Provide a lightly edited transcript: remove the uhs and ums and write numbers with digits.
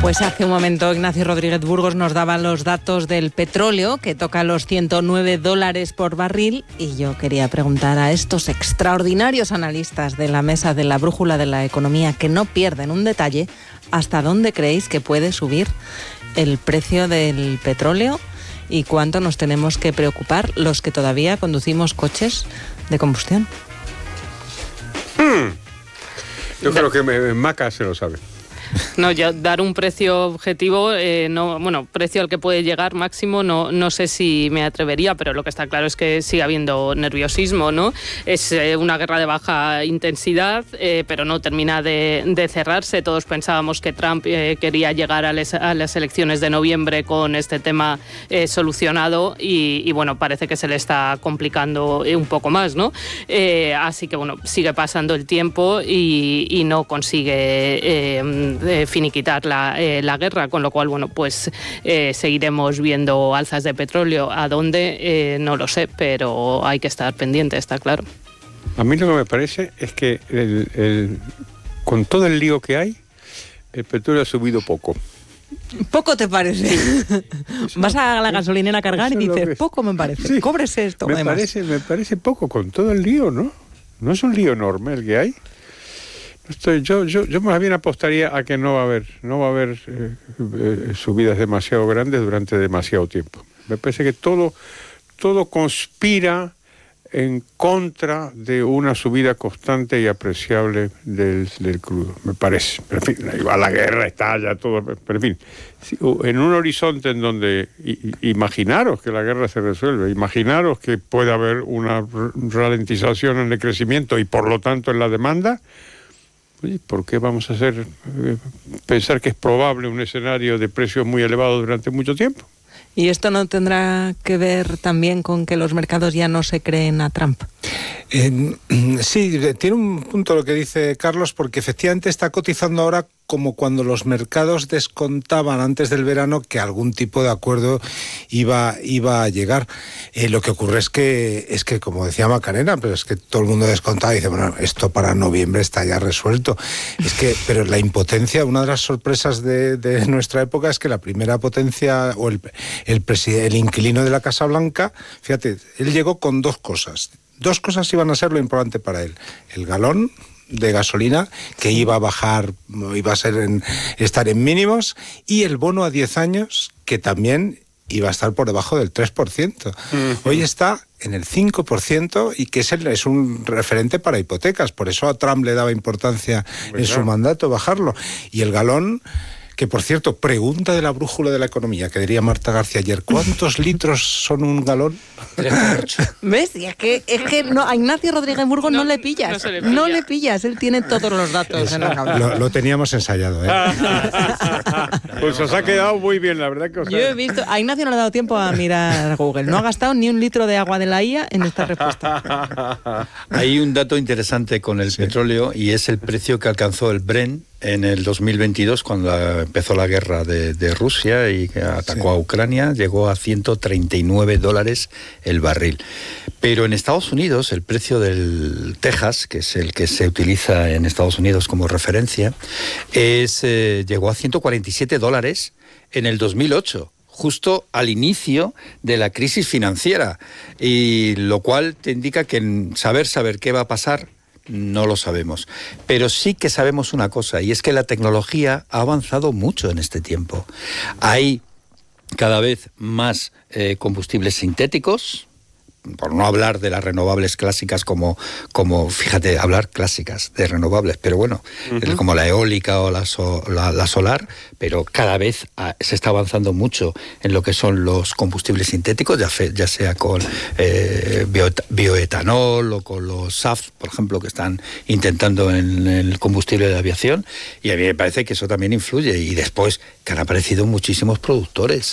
Pues hace un momento Ignacio Rodríguez Burgos nos daba los datos del petróleo, que toca los $109 por barril, y yo quería preguntar a estos extraordinarios analistas de la mesa de la brújula de la economía, que no pierden un detalle, ¿hasta dónde creéis que puede subir el precio del petróleo y cuánto nos tenemos que preocupar los que todavía conducimos coches de combustión? Yo creo que Maca se lo sabe. No, ya dar un precio objetivo, precio al que puede llegar máximo, no sé si me atrevería, pero lo que está claro es que sigue habiendo nerviosismo, ¿no? Es una guerra de baja intensidad, pero no termina de cerrarse. Todos pensábamos que Trump quería llegar a las elecciones de noviembre con este tema solucionado y bueno, parece que se le está complicando un poco más, ¿no? Así que bueno, sigue pasando el tiempo y no consigue finiquitar la guerra, con lo cual, bueno, pues seguiremos viendo alzas de petróleo. ¿A dónde? No lo sé, pero hay que estar pendiente, está claro. A mí lo que me parece es que con todo el lío que hay, el petróleo ha subido poco. ¿Poco te parece? Vas a la gasolinera a cargar y dices, poco me parece. Sí, cóbrese esto. Me parece poco con todo el lío, ¿no? No es un lío enorme el que hay. Yo más bien apostaría a que no va a haber subidas demasiado grandes durante demasiado tiempo. Me parece que todo conspira en contra de una subida constante y apreciable del crudo, me parece. Pero en fin, ahí va la guerra, está ya todo. Pero en fin, en un horizonte en donde imaginaros que la guerra se resuelve, imaginaros que puede haber una ralentización en el crecimiento y por lo tanto en la demanda. ¿Por qué vamos a pensar que es probable un escenario de precios muy elevados durante mucho tiempo? ¿Y esto no tendrá que ver también con que los mercados ya no se creen a Trump? Sí, tiene un punto lo que dice Carlos, porque efectivamente está cotizando ahora como cuando los mercados descontaban antes del verano que algún tipo de acuerdo iba a llegar. Lo que ocurre es que como decía Macarena, pero es que todo el mundo descontaba y dice, bueno, esto para noviembre está ya resuelto. Pero la impotencia, una de las sorpresas de nuestra época es que la primera potencia, o el inquilino de la Casa Blanca, fíjate, él llegó con dos cosas. Dos cosas iban a ser lo importante para él. El galón de gasolina, que iba a bajar, iba a estar en mínimos, y el bono a 10 años, que también iba a estar por debajo del 3%. Hoy está en el 5% y que es un referente para hipotecas. Por eso a Trump le daba importancia en su mandato bajarlo. Y el galón, que por cierto, pregunta de la brújula de la economía, que diría Marta García ayer, ¿cuántos litros son un galón? 3,8. ¿Ves? Y es que no, a Ignacio Rodríguez Burgos no le pillas. No le pillas, él tiene todos los datos en la cabeza. Lo teníamos ensayado, ¿eh? Pues os ha quedado muy bien, la verdad que Yo he visto, a Ignacio no le ha dado tiempo a mirar Google. No ha gastado ni un litro de agua de la IA en esta respuesta. Hay un dato interesante con el petróleo, y es el precio que alcanzó el Brent en el 2022, cuando empezó la guerra de Rusia y que atacó a Ucrania. Llegó a $139 el barril. Pero en Estados Unidos, el precio del Texas, que es el que se utiliza en Estados Unidos como referencia, llegó a $147 en el 2008. Justo al inicio de la crisis financiera, y lo cual te indica que saber qué va a pasar no lo sabemos, pero sí que sabemos una cosa, y es que la tecnología ha avanzado mucho en este tiempo. Hay cada vez más combustibles sintéticos, por no hablar de las renovables clásicas como fíjate, hablar clásicas de renovables, pero bueno, como la eólica o la solar, pero cada vez se está avanzando mucho en lo que son los combustibles sintéticos, ya sea con bioetanol o con los SAF, por ejemplo, que están intentando en el combustible de aviación, y a mí me parece que eso también influye. Y después que han aparecido muchísimos productores